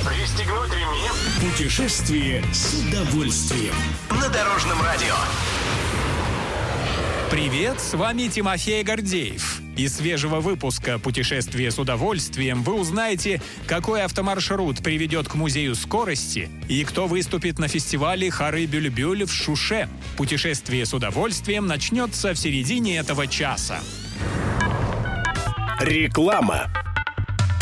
Пристегнуть ремни. Путешествие с удовольствием. На Дорожном радио. Привет, с вами Тимофей Гордеев. Из свежего выпуска «Путешествие с удовольствием» вы узнаете, какой автомаршрут приведет к музею скорости и кто выступит на фестивале «Хары-Бюльбюль» в Шуше. «Путешествие с удовольствием» начнется в середине этого часа. Реклама.